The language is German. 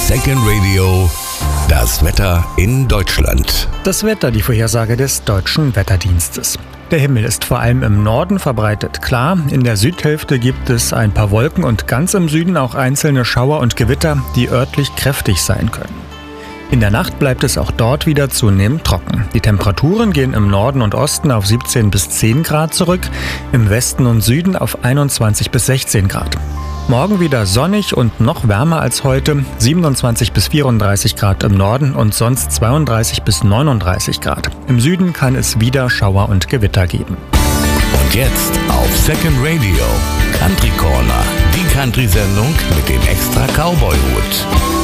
Second Radio, das Wetter in Deutschland. Das Wetter, die Vorhersage des Deutschen Wetterdienstes. Der Himmel ist vor allem im Norden verbreitet klar. In der Südhälfte gibt es ein paar Wolken und ganz im Süden auch einzelne Schauer und Gewitter, die örtlich kräftig sein können. In der Nacht bleibt es auch dort wieder zunehmend trocken. Die Temperaturen gehen im Norden und Osten auf 17 bis 10 Grad zurück, im Westen und Süden auf 21 bis 16 Grad. Morgen wieder sonnig und noch wärmer als heute, 27 bis 34 Grad im Norden und sonst 32 bis 39 Grad. Im Süden kann es wieder Schauer und Gewitter geben. Und jetzt auf Second Radio, Country Corner, die Country-Sendung mit dem extra Cowboy-Hut.